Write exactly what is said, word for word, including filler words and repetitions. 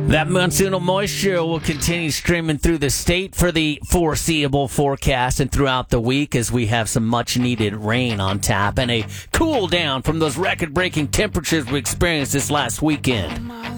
That monsoonal moisture will continue streaming through the state for the foreseeable forecast and throughout the week as we have some much-needed rain on tap and a cool down from those record-breaking temperatures we experienced this last weekend.